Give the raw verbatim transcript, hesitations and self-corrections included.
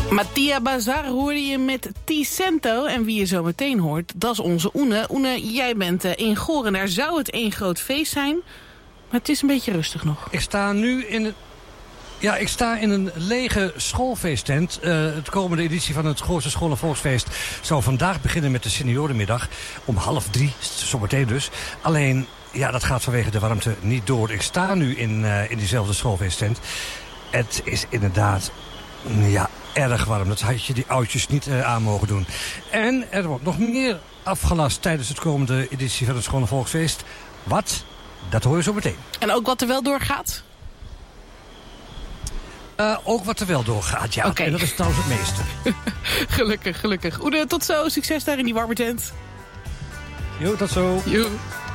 Mattia Bazar hoorde je met Ticento. En wie je zo meteen hoort, dat is onze Oene. Oene, jij bent uh, in Goor en daar zou het één groot feest zijn. Maar het is een beetje rustig nog. Ik sta nu in het... Ja, ik sta in een lege schoolfeesttent. Uh, de komende editie van het Goorse School- en Volksfeest zou vandaag beginnen met de seniorenmiddag. Om half drie, zometeen dus. Alleen, ja, dat gaat vanwege de warmte niet door. Ik sta nu in, uh, in diezelfde schoolfeesttent. Het is inderdaad, ja, erg warm. Dat had je die oudjes niet uh, aan mogen doen. En er wordt nog meer afgelast tijdens het komende editie van het School- en Volksfeest. Wat? Dat hoor je zo meteen. En ook wat er wel doorgaat? Uh, ook wat er wel doorgaat, ja. Okay. En dat is trouwens het meeste. Gelukkig, gelukkig. Oede, tot zo. Succes daar in die warme tent. Jo, tot zo. Jo.